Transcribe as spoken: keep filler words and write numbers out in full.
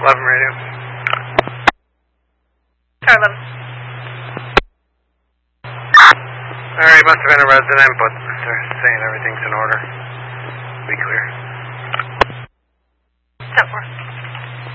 eleven radio. Tower eleven. Alright, must have been a resident, but they're saying everything's in order. Be clear. ten four.